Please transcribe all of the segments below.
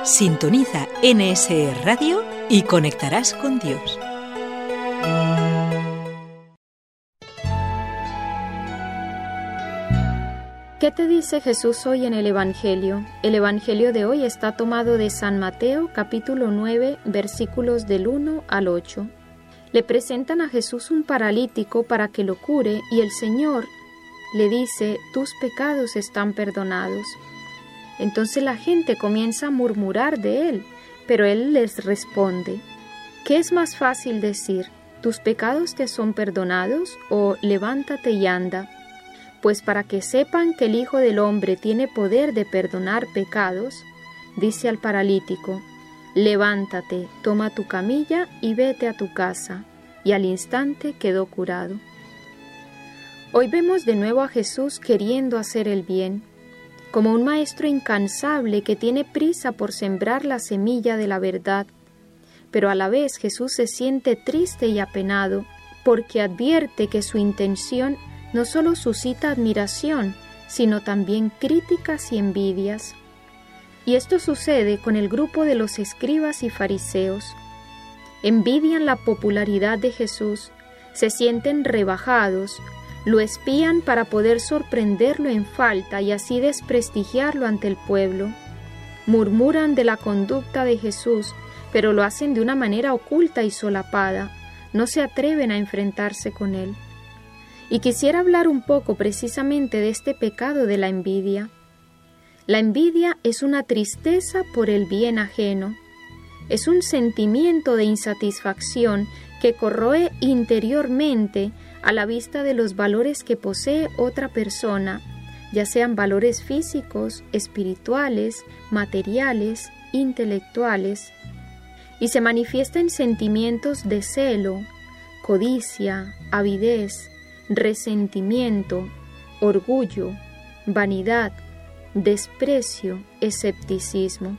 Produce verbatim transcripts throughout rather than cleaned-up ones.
Sintoniza N S E Radio y conectarás con Dios. ¿Qué te dice Jesús hoy en el Evangelio? El Evangelio de hoy está tomado de San Mateo, capítulo nueve, versículos del uno al ocho. Le presentan a Jesús un paralítico para que lo cure y el Señor le dice: tus pecados están perdonados. Entonces la gente comienza a murmurar de él, pero él les responde: ¿qué es más fácil decir? ¿Tus pecados te son perdonados? O levántate y anda. Pues para que sepan que el Hijo del Hombre tiene poder de perdonar pecados, dice al paralítico: levántate, toma tu camilla y vete a tu casa. Y al instante quedó curado. Hoy vemos de nuevo a Jesús queriendo hacer el bien, como un maestro incansable que tiene prisa por sembrar la semilla de la verdad. Pero a la vez Jesús se siente triste y apenado, porque advierte que su intención no solo suscita admiración, sino también críticas y envidias. Y esto sucede con el grupo de los escribas y fariseos. Envidian la popularidad de Jesús, se sienten rebajados, lo espían para poder sorprenderlo en falta y así desprestigiarlo ante el pueblo. Murmuran de la conducta de Jesús, pero lo hacen de una manera oculta y solapada, no se atreven a enfrentarse con él. Y quisiera hablar un poco precisamente de este pecado de la envidia. La envidia es una tristeza por el bien ajeno. Es un sentimiento de insatisfacción que corroe interiormente a la vista de los valores que posee otra persona, ya sean valores físicos, espirituales, materiales, intelectuales, y se manifiesta en sentimientos de celo, codicia, avidez, resentimiento, orgullo, vanidad, desprecio, escepticismo.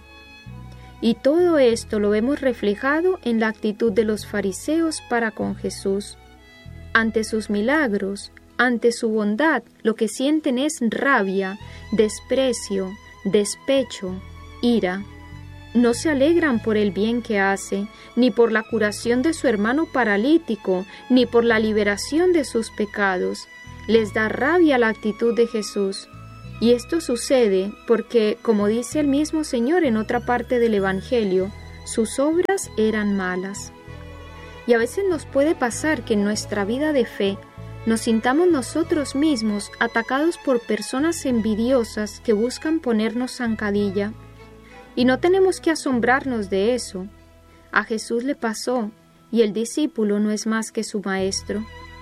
Y todo esto lo vemos reflejado en la actitud de los fariseos para con Jesús. Ante sus milagros, ante su bondad, lo que sienten es rabia, desprecio, despecho, ira. No se alegran por el bien que hace, ni por la curación de su hermano paralítico, ni por la liberación de sus pecados. Les da rabia la actitud de Jesús. Y esto sucede porque, como dice el mismo Señor en otra parte del Evangelio, sus obras eran malas. Y a veces nos puede pasar que en nuestra vida de fe nos sintamos nosotros mismos atacados por personas envidiosas que buscan ponernos zancadilla. Y no tenemos que asombrarnos de eso. A Jesús le pasó, y el discípulo no es más que su maestro.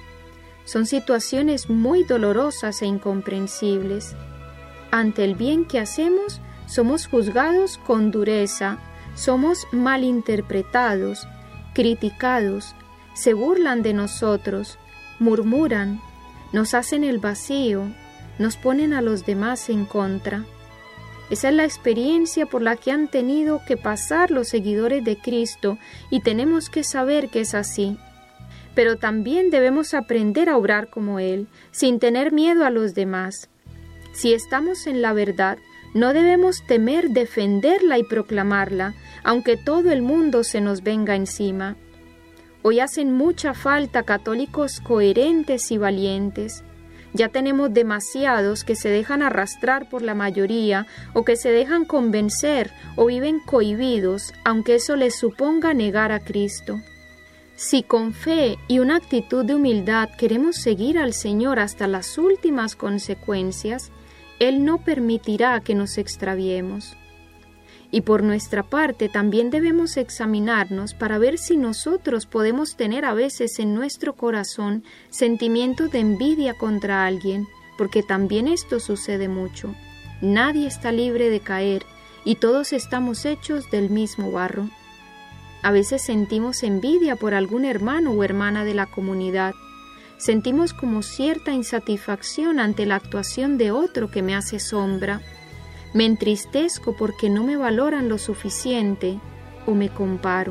Son situaciones muy dolorosas e incomprensibles. Ante el bien que hacemos, somos juzgados con dureza, somos malinterpretados, criticados, se burlan de nosotros, murmuran, nos hacen el vacío, nos ponen a los demás en contra. Esa es la experiencia por la que han tenido que pasar los seguidores de Cristo y tenemos que saber que es así. Pero también debemos aprender a obrar como Él, sin tener miedo a los demás. Si estamos en la verdad, no debemos temer defenderla y proclamarla, aunque todo el mundo se nos venga encima. Hoy hacen mucha falta católicos coherentes y valientes. Ya tenemos demasiados que se dejan arrastrar por la mayoría o que se dejan convencer o viven cohibidos, aunque eso les suponga negar a Cristo. Si con fe y una actitud de humildad queremos seguir al Señor hasta las últimas consecuencias, Él no permitirá que nos extraviemos. Y por nuestra parte también debemos examinarnos para ver si nosotros podemos tener a veces en nuestro corazón sentimientos de envidia contra alguien, porque también esto sucede mucho. Nadie está libre de caer y todos estamos hechos del mismo barro. A veces sentimos envidia por algún hermano o hermana de la comunidad. Sentimos como cierta insatisfacción ante la actuación de otro que me hace sombra. Me entristezco porque no me valoran lo suficiente o me comparo.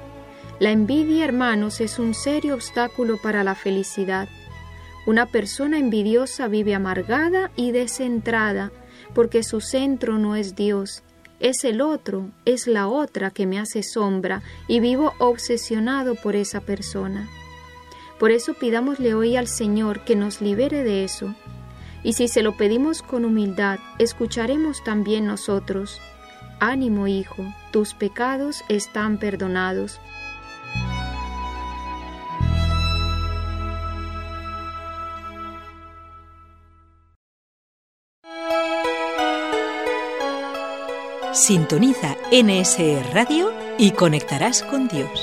La envidia, hermanos, es un serio obstáculo para la felicidad. Una persona envidiosa vive amargada y descentrada porque su centro no es Dios, Es el otro, es la otra que me hace sombra y vivo obsesionado por esa persona. Por eso pidámosle hoy al Señor que nos libere de eso. Y si se lo pedimos con humildad, escucharemos también nosotros: ánimo, hijo, tus pecados están perdonados. Sintoniza N S E Radio y conectarás con Dios.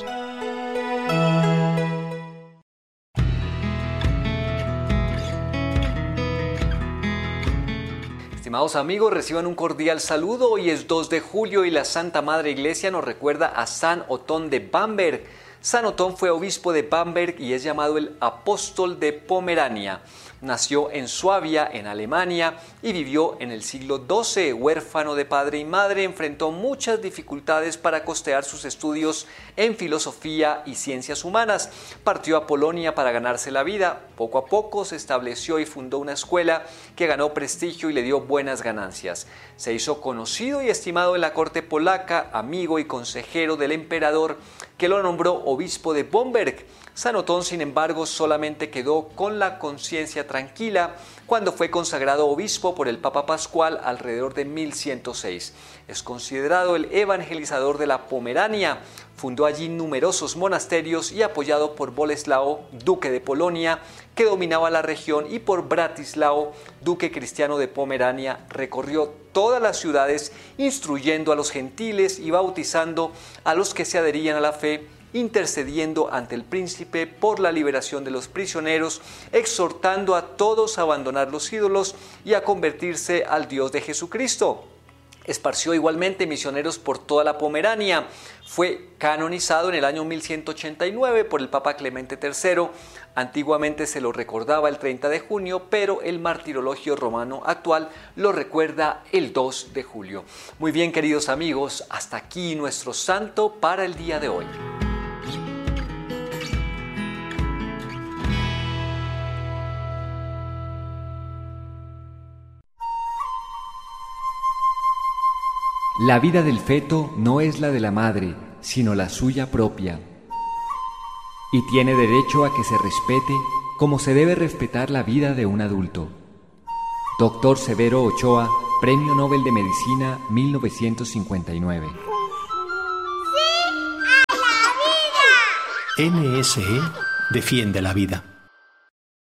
Estimados amigos, reciban un cordial saludo. Hoy es dos de julio y la Santa Madre Iglesia nos recuerda a San Otón de Bamberg. San Otón fue obispo de Bamberg y es llamado el apóstol de Pomerania. Nació en Suabia, en Alemania, y vivió en el siglo doce. Huérfano de padre y madre, enfrentó muchas dificultades para costear sus estudios en filosofía y ciencias humanas. Partió a Polonia para ganarse la vida. Poco a poco se estableció y fundó una escuela que ganó prestigio y le dio buenas ganancias. Se hizo conocido y estimado en la corte polaca, amigo y consejero del emperador, que lo nombró obispo de Bamberg. San Otón, sin embargo, solamente quedó con la conciencia tranquila cuando fue consagrado obispo por el Papa Pascual alrededor de mil ciento seis. Es considerado el evangelizador de la Pomerania. Fundó allí numerosos monasterios y, apoyado por Boleslao, duque de Polonia, que dominaba la región, y por Bratislao, duque cristiano de Pomerania, recorrió todas las ciudades instruyendo a los gentiles y bautizando a los que se adherían a la fe, intercediendo ante el príncipe por la liberación de los prisioneros, exhortando a todos a abandonar los ídolos y a convertirse al Dios de Jesucristo. Esparció igualmente misioneros por toda la Pomerania. Fue canonizado en el año mil ciento ochenta y nueve por el Papa Clemente tercero. Antiguamente se lo recordaba el treinta de junio, pero el martirologio romano actual lo recuerda el dos de julio. Muy bien, queridos amigos, hasta aquí nuestro santo para el día de hoy. La vida del feto no es la de la madre, sino la suya propia, y tiene derecho a que se respete como se debe respetar la vida de un adulto. Doctor Severo Ochoa, Premio Nobel de Medicina mil novecientos cincuenta y nueve. ¡Sí a la vida! N S E defiende la vida.